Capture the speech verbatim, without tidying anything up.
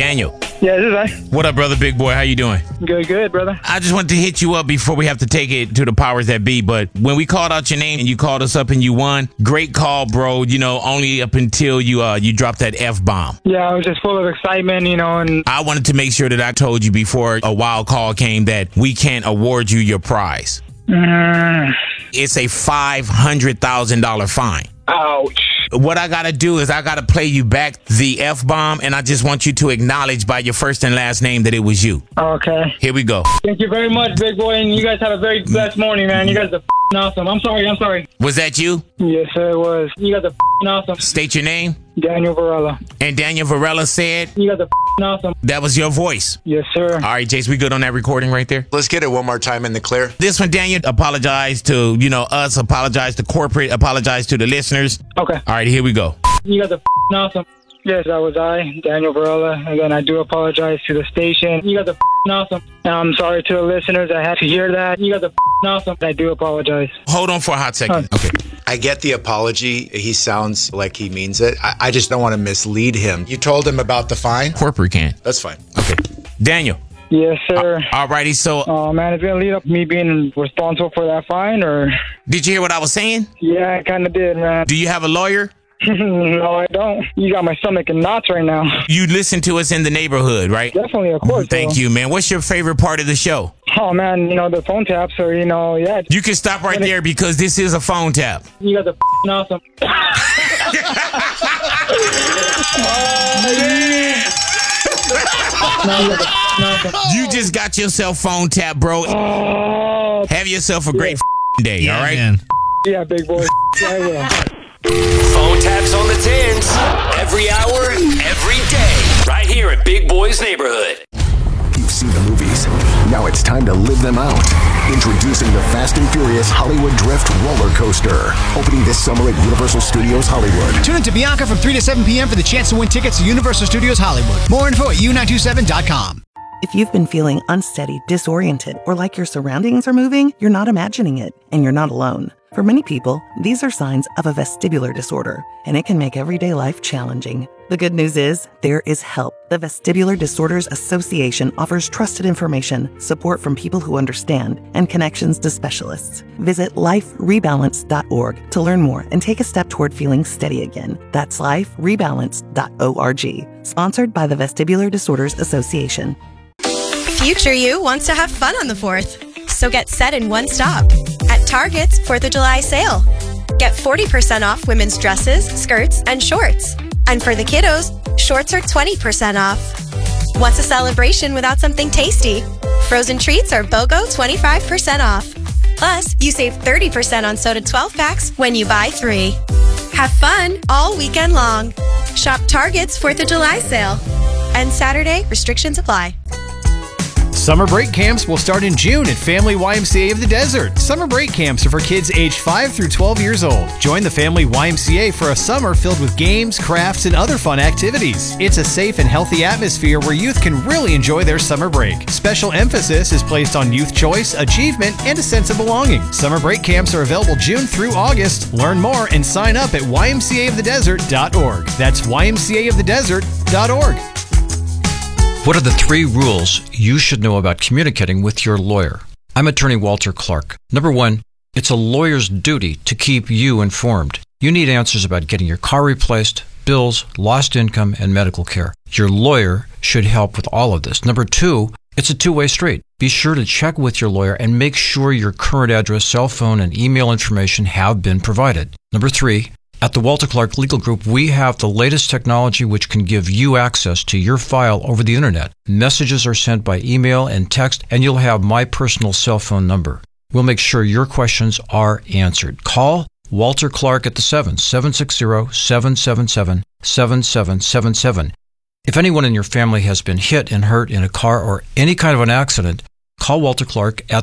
Daniel. Yeah, this is I. What up, brother? Big boy, how you doing? Good, good, brother. I just wanted to hit you up before we have to take it to the powers that be, but when we called out your name and you called us up and you won, great call, bro. You know, only up until you uh you dropped that F-bomb. Yeah, I was just full of excitement, you know, and I wanted to make sure that I told you before a wild call came that we can't award you your prize. Mm. It's a five hundred thousand dollars fine. Ouch. What I got to do is I got to play you back the F-bomb, and I just want you to acknowledge by your first and last name that it was you. Okay. Here we go. Thank you very much, big boy, and you guys have a very blessed morning, man. You guys are f***ing awesome. I'm sorry, I'm sorry. Was that you? Yes, sir, it was. You guys are f***ing awesome. State your name. Daniel Varela. And Daniel Varela said You guys are f***ing awesome. that was your voice. Yes, sir. All right, Jace, we good on that recording right there? Let's get it one more time in the clear. This one, Daniel, apologize to, you know, us, apologize to corporate, apologize to the listeners. Okay. All right, here we go. You guys are f***ing awesome. Yes, that was I, Daniel Varela. Again, I do apologize to the station. You guys are f***ing awesome. And I'm sorry to the listeners. I had to hear that. You guys are f***ing awesome. I do apologize. Hold on for a hot second. Huh. Okay. I get the apology. He sounds like he means it. I, I just don't want to mislead him. You told him about the fine? Corporate can. That's fine. Okay. Daniel. Yes, sir. All righty, so Oh, man, it's going to lead up to me being responsible for that fine, or? did you hear what I was saying? Yeah, I kind of did, man. Do you have a lawyer? No, I don't. You got my stomach in knots right now. You listen to us in the neighborhood, right? Definitely, of course. Thank so. you, man. What's your favorite part of the show? Oh, man, you know, the phone taps are, you know, yeah. You can stop right there because this is a phone tap. You guys are f***ing awesome. No, you guys are f***ing awesome. You just got your cell phone tap, bro. Oh, Have yourself a great f***ing day, all right? Man. yeah, big boy. Yeah, I will. Phone taps on the tens. Every hour, every day. Right here at Big Boy's Neighborhood. You've seen the movies. Now it's time to live them out. Introducing the Fast and Furious Hollywood Drift Roller Coaster. Opening this summer at Universal Studios Hollywood. Tune in to Bianca from three to seven p.m. for the chance to win tickets to Universal Studios Hollywood. More info at u nine two seven dot com. If you've been feeling unsteady, disoriented, or like your surroundings are moving, you're not imagining it, and you're not alone. For many people, these are signs of a vestibular disorder, and it can make everyday life challenging. The good news is, there is help. The Vestibular Disorders Association offers trusted information, support from people who understand, and connections to specialists. Visit life rebalance dot org to learn more and take a step toward feeling steady again. That's life rebalance dot org. Sponsored by the Vestibular Disorders Association. Future you wants to have fun on the fourth. So get set in one stop at Target's fourth of July sale. Get forty percent off women's dresses, skirts, and shorts. And for the kiddos, shorts are twenty percent off. What's a celebration without something tasty? Frozen treats are BOGO twenty-five percent off. Plus, you save thirty percent on soda twelve packs when you buy three. Have fun all weekend long. Shop Target's fourth of July sale. And Saturday, restrictions apply. Summer break camps will start in June at Family Y M C A of the Desert. Summer break camps are for kids aged five through twelve years old. Join the Family Y M C A for a summer filled with games, crafts, and other fun activities. It's a safe and healthy atmosphere where youth can really enjoy their summer break. Special emphasis is placed on youth choice, achievement, and a sense of belonging. Summer break camps are available June through August. Learn more and sign up at y m c a of the desert dot org. That's y m c a of the desert dot org. What are the three rules you should know about communicating with your lawyer? I'm attorney Walter Clark. Number one, it's a lawyer's duty to keep you informed. You need answers about getting your car replaced, bills, lost income, and medical care. Your lawyer should help with all of this. Number two, it's a two-way street. Be sure to check with your lawyer and make sure your current address, cell phone, and email information have been provided. Number three, at the Walter Clark Legal Group, we have the latest technology which can give you access to your file over the internet. Messages are sent by email and text, and you'll have my personal cell phone number. We'll make sure your questions are answered. Call Walter Clark at the seven, seven six zero, seven seven seven, seven seven seven seven. If anyone in your family has been hit and hurt in a car or any kind of an accident, call Walter Clark at